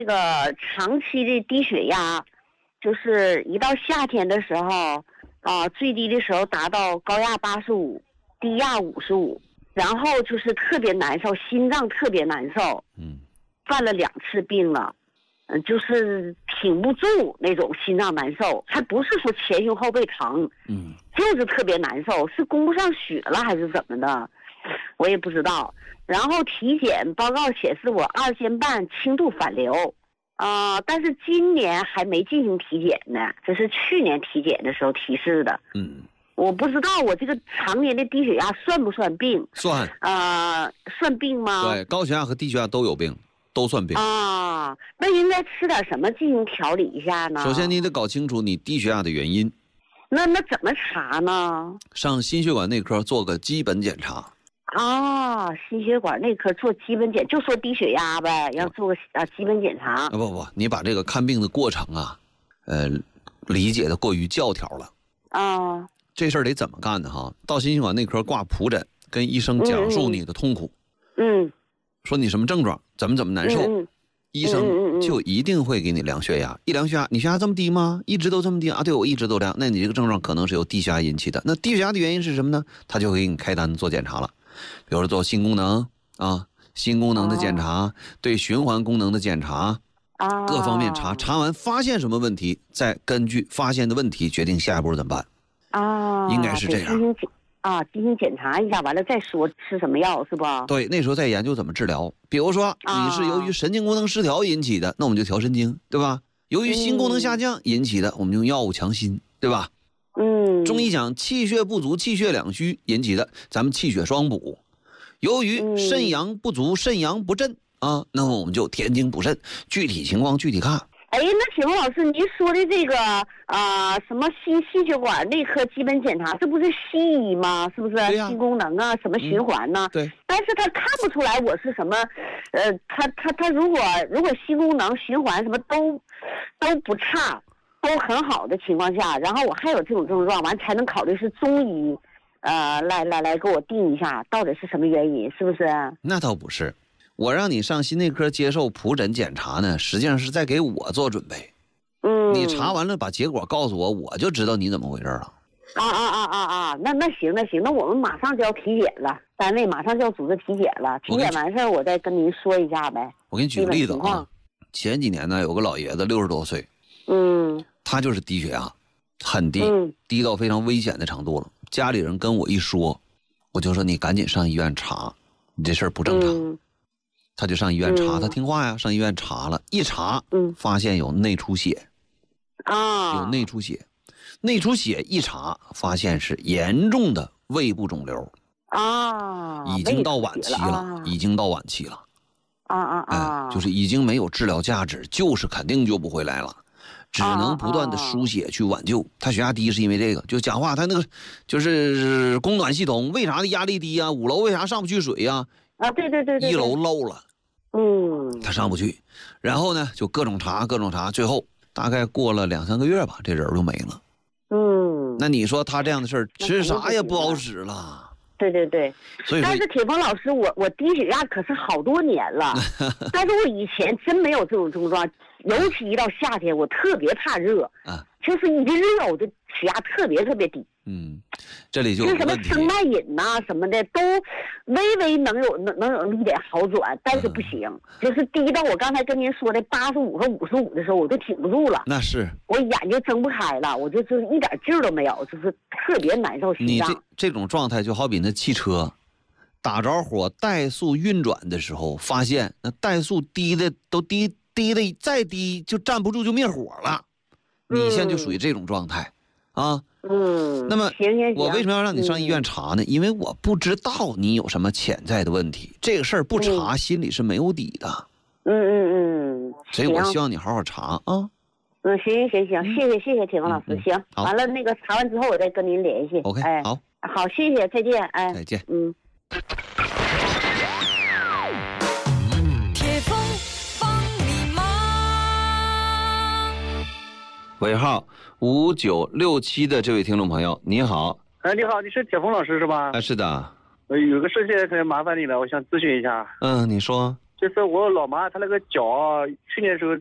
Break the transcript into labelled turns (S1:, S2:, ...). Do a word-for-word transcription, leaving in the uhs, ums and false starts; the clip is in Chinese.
S1: 这个长期的低血压，就是一到夏天的时候啊、呃，最低的时候达到高压八十五，低压五十五，然后就是特别难受，心脏特别难受。
S2: 嗯，
S1: 犯了两次病了，嗯、呃，就是挺不住那种心脏难受，还不是说前胸后背疼，
S2: 嗯，
S1: 就是特别难受，是供不上血了还是怎么的，我也不知道。然后体检报告显示我二尖瓣轻度反流，啊、呃，但是今年还没进行体检呢，这是去年体检的时候提示的。
S2: 嗯，
S1: 我不知道我这个常年的低血压算不算病？
S2: 算。
S1: 啊、呃，算病吗？
S2: 对，高血压和低血压都有病，都算病
S1: 啊。那应该吃点什么进行调理一下呢？
S2: 首先你得搞清楚你低血压的原因。
S1: 那那怎么查呢？
S2: 上心血管内科做个基本检查。
S1: 啊，心血管内科做基本检，就说低血压呗，要做个啊基本检查。
S2: 啊不不，你把这个看病的过程啊，呃，理解的过于教条了。
S1: 啊，
S2: 这事儿得怎么干呢？哈，到心血管内科挂普诊，跟医生讲述你的痛苦。
S1: 嗯，
S2: 说你什么症状，怎么怎么难受，
S1: 嗯、
S2: 医生就一定会给你量血压。一量血压，你血压这么低吗？一直都这么低啊？对，我一直都这样。那你这个症状可能是由低血压引起的。那低血压的原因是什么呢？他就会给你开单做检查了。比如说做心功能啊，心功能的检查，啊、对循环功能的检查，啊，各方面查，查完发现什么问题，再根据发现的问题决定下一步怎么办。
S1: 啊，
S2: 应该是这样。
S1: 啊，进行检查一下，完了再说吃什么药是吧？
S2: 对，那时候再研究怎么治疗。比如说你是由于神经功能失调引起的，啊、那我们就调神经，对吧？由于心功能下降引起的，嗯、我们用药物强心，对吧？
S1: 嗯，
S2: 中医讲气血不足、气血两虚引起的，咱们气血双补。由于肾阳不足、肾阳不振啊，那么我们就填精补肾。具体情况具体看。
S1: 哎，那请问老师，您说的这个啊、呃、什么心心血管内科基本检查，这不是西医吗？是不是？对呀、心功能啊，什么循环呢、
S2: 嗯？对。
S1: 但是他看不出来我是什么，呃，他他他如果如果心功能、循环什么都都不差。都很好的情况下，然后我还有这种症状，完才能考虑是中医，呃，来来来给我定一下到底是什么原因，是不是？
S2: 那倒不是，我让你上心内科接受普诊检查呢，实际上是在给我做准备。
S1: 嗯，
S2: 你查完了把结果告诉我，我就知道你怎么回事了。
S1: 啊啊啊啊啊！那那行那行，那我们马上就要体检了，单位马上就要组织体检了，体检完事儿我再跟您说一下呗。
S2: 我给你举个例子啊，前几年呢有个老爷子六十多岁，
S1: 嗯。
S2: 他就是低血压，很低，
S1: 嗯、
S2: 低到非常危险的程度了。家里人跟我一说，我就说你赶紧上医院查，你这事儿不正常。
S1: 嗯、
S2: 他就上医院查，
S1: 嗯、
S2: 他听话呀，上医院查了，一查，
S1: 嗯、
S2: 发现有内出血，
S1: 啊，
S2: 有内出血，内出血一查发现是严重的胃部肿瘤，
S1: 啊，
S2: 已经到晚期了，
S1: 啊、
S2: 已经到晚期了，
S1: 啊啊啊，
S2: 哎，就是已经没有治疗价值，就是肯定救不回来了。只能不断的输血去挽救。他血压低是因为这个，就讲话他那个就是供暖系统为啥的压力低啊？五楼为啥上不去水呀？
S1: 啊，对对对对，
S2: 一楼漏了，
S1: 嗯，
S2: 他上不去。然后呢，就各种查各种查，最后大概过了两三个月吧，这人就没了。
S1: 嗯，
S2: 那你说他这样的事儿，吃啥也不好使了。
S1: 对对对，
S2: 所以
S1: 但是铁峰老师，我我低血压可是好多年了，但是我以前真没有这种症状。尤其一到夏天，我特别怕热啊，就是一热，我的血压特别特别低。
S2: 嗯，这里就
S1: 有什么生脉饮呐、啊、什么的，都微微能有能能有一点好转，但是不行，嗯、就是低到我刚才跟您说的八十五和五十五的时候，我都挺不住了。
S2: 那是
S1: 我眼睛睁不开了，我就就是一点劲儿都没有，就是特别难受心脏。
S2: 你这这种状态就好比那汽车打着火怠速运转的时候，发现那怠速低的都低。低的再低就站不住就灭火了，嗯、你现在就属于这种状态，啊，
S1: 嗯，
S2: 那么
S1: 行行行，
S2: 我为什么要让你上医院查呢？嗯、因为我不知道你有什么潜在的问题，这个事儿不查、嗯、心里是没有底的。
S1: 嗯嗯嗯，
S2: 所以我希望你好好查啊。
S1: 嗯，行行行行，谢谢谢谢铁峰老师，
S2: 嗯、
S1: 行，完了那个查完之后我再跟您联系。
S2: OK，
S1: 哎，
S2: 好，
S1: 好，谢谢，再见，哎，
S2: 再见，
S1: 嗯。
S2: 尾号五九六七的这位听众朋友，你好。
S3: 哎，你好，你是铁峰老师是吧？
S2: 啊，是的。
S3: 呃，有个事情可能麻烦你了，我想咨询一下。
S2: 嗯，你说。
S3: 就是我老妈她那个脚，去年时候